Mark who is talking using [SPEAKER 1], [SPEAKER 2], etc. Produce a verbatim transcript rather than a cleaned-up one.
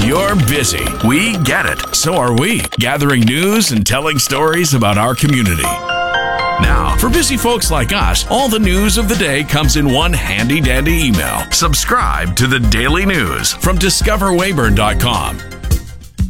[SPEAKER 1] You're busy. We get it. So are we. Gathering news and telling stories about our community. Now, for busy folks like us, all the news of the day comes in one handy-dandy email. Subscribe to the Daily News from discover weyburn dot com.